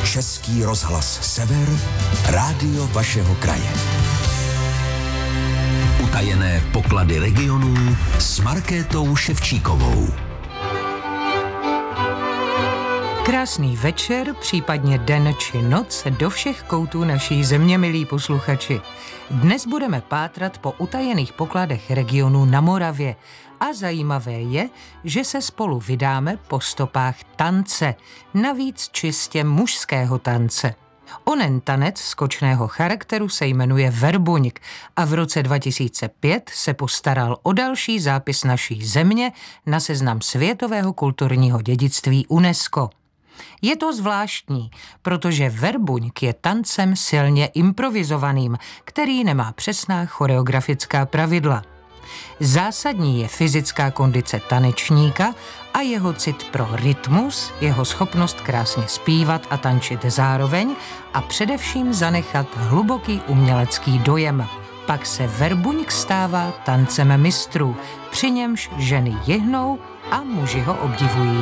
Český rozhlas Sever, rádio vašeho kraje. Utajené poklady regionů s Markétou Ševčíkovou. Krásný večer, případně den či noc do všech koutů naší země, milí posluchači. Dnes budeme pátrat po utajených pokladech regionů na Moravě. A zajímavé je, že se spolu vydáme po stopách tance, navíc čistě mužského tance. Onen tanec skočného charakteru se jmenuje verbuňk a v roce 2005 se postaral o další zápis naší země na seznam světového kulturního dědictví UNESCO. Je to zvláštní, protože verbuňk je tancem silně improvizovaným, který nemá přesná choreografická pravidla. Zásadní je fyzická kondice tanečníka a jeho cit pro rytmus, jeho schopnost krásně zpívat a tančit zároveň a především zanechat hluboký umělecký dojem. Pak se verbuňk stává tancem mistrů, při němž ženy jihnou a muži ho obdivují.